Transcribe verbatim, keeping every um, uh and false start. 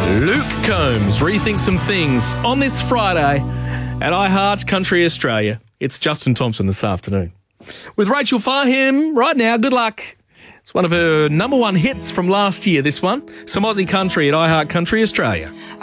Luke Combs, Rethink Some Things on this Friday at iHeart Country Australia. It's Justin Thompson this afternoon. With Rachel Farham right now, good luck. It's one of her number one hits from last year, this one. Some Aussie country at iHeart Country Australia.